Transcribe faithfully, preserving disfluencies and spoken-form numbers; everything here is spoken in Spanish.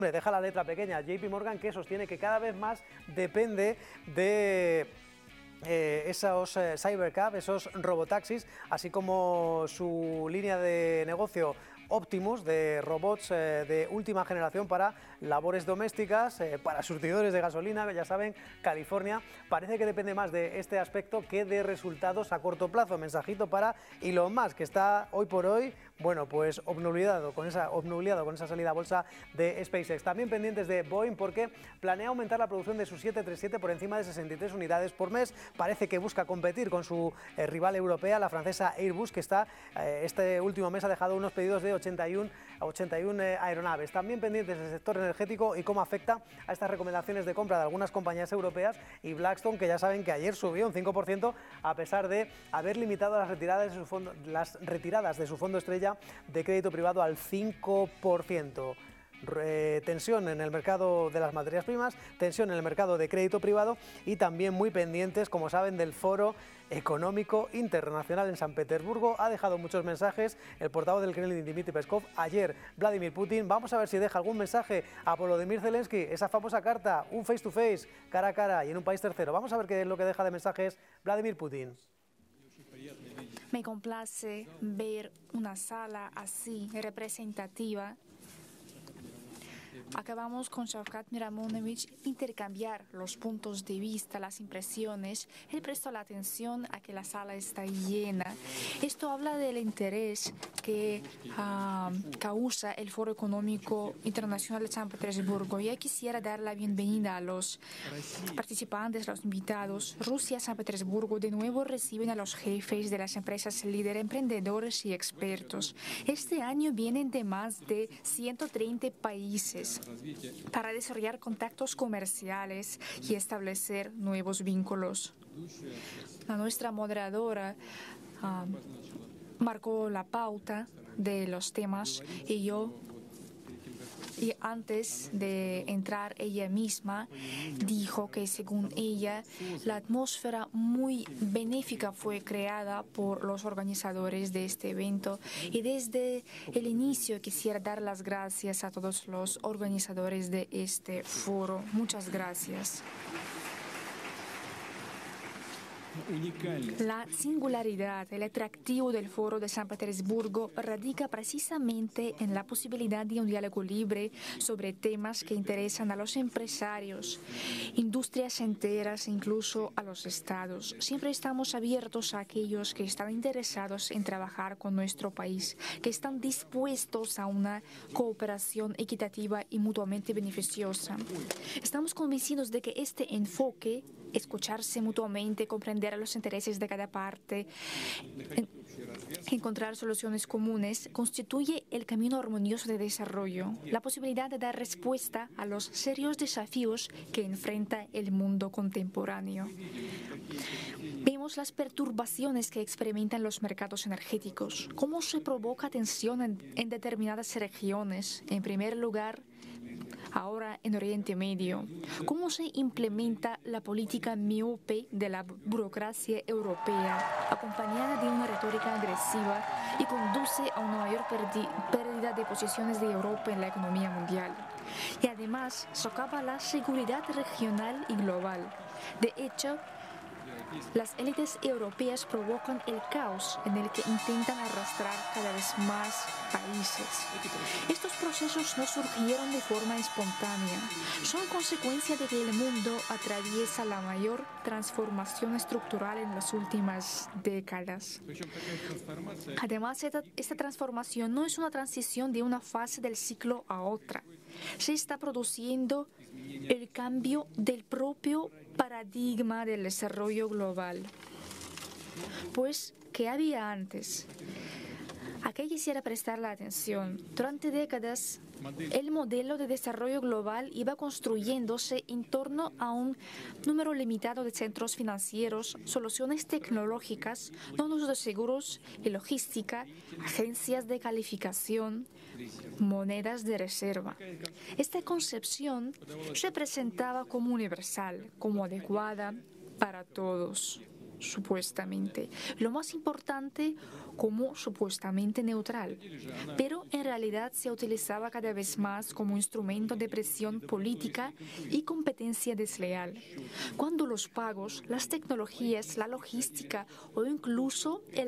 Deja la letra pequeña. J P Morgan, que sostiene que cada vez más depende de eh, esos eh, cybercab, esos robotaxis, así como su línea de negocio Optimus, de robots eh, de última generación para labores domésticas, eh, para surtidores de gasolina, que ya saben, California. Parece que depende más de este aspecto que de resultados a corto plazo. Mensajito para Elon Musk, que está hoy por hoy, bueno, pues obnubilado con esa, obnubilado con esa salida a bolsa de SpaceX. También pendientes de Boeing, porque planea aumentar la producción de su siete treinta y siete por encima de sesenta y tres unidades por mes. Parece que busca competir con su eh, rival europea, la francesa Airbus, que está eh, este último mes ha dejado unos pedidos de ochenta y uno eh, aeronaves. También pendientes del sector energético y cómo afecta a estas recomendaciones de compra de algunas compañías europeas y Blackstone, que ya saben que ayer subió un cinco por ciento a pesar de haber limitado las retiradas de su fondo, las retiradas de su fondo estrella de crédito privado al cinco por ciento. Eh, tensión en el mercado de las materias primas, tensión en el mercado de crédito privado y también muy pendientes, como saben, del Foro Económico Internacional en San Petersburgo. Ha dejado muchos mensajes el portavoz del Kremlin, Dmitry Peskov. Ayer, Vladimir Putin. Vamos a ver si deja algún mensaje a Volodymyr Zelensky, esa famosa carta, un face to face, cara a cara y en un país tercero. Vamos a ver qué es lo que deja de mensajes Vladimir Putin. Me complace ver una sala así, representativa. Acabamos con Shavkat Miramonovich intercambiar los puntos de vista, las impresiones. Él prestó la atención a que la sala está llena. Esto habla del interés que uh, causa el Foro Económico Internacional de San Petersburgo. Ya quisiera dar la bienvenida a los participantes, a los invitados. Rusia, San Petersburgo, de nuevo reciben a los jefes de las empresas líderes, emprendedores y expertos. Este año vienen de más de ciento treinta países para desarrollar contactos comerciales y establecer nuevos vínculos. La nuestra moderadora uh, marcó la pauta de los temas y yo, y antes de entrar ella misma, dijo que según ella la atmósfera muy benéfica fue creada por los organizadores de este evento y desde el inicio quisiera dar las gracias a todos los organizadores de este foro. Muchas gracias. La singularidad, el atractivo del Foro de San Petersburgo radica precisamente en la posibilidad de un diálogo libre sobre temas que interesan a los empresarios, industrias enteras e incluso a los estados. Siempre estamos abiertos a aquellos que están interesados en trabajar con nuestro país, que están dispuestos a una cooperación equitativa y mutuamente beneficiosa. Estamos convencidos de que este enfoque, escucharse mutuamente, comprender a los intereses de cada parte, en, encontrar soluciones comunes, constituye el camino armonioso de desarrollo, la posibilidad de dar respuesta a los serios desafíos que enfrenta el mundo contemporáneo. Vemos las perturbaciones que experimentan los mercados energéticos, cómo se provoca tensión en, en determinadas regiones, en primer lugar, ahora en Oriente Medio, cómo se implementa la política miope de la burocracia europea, acompañada de una retórica agresiva y conduce a una mayor pérdida de posiciones de Europa en la economía mundial. Y además socava la seguridad regional y global. De hecho, las élites europeas provocan el caos en el que intentan arrastrar cada vez más países. Estos procesos no surgieron de forma espontánea, son consecuencia de que el mundo atraviesa la mayor transformación estructural en las últimas décadas. Además, esta, esta transformación no es una transición de una fase del ciclo a otra. Se está produciendo el cambio del propio paradigma del desarrollo global. Pues, ¿qué había antes? Aquí quisiera prestar la atención. Durante décadas, el modelo de desarrollo global iba construyéndose en torno a un número limitado de centros financieros, soluciones tecnológicas, nodos de seguros y logística, agencias de calificación, monedas de reserva. Esta concepción se presentaba como universal, como adecuada para todos. supuestamente, lo más importante como supuestamente neutral, pero en realidad se utilizaba cada vez más como instrumento de presión política y competencia desleal. Cuando los pagos, las tecnologías, la logística o incluso el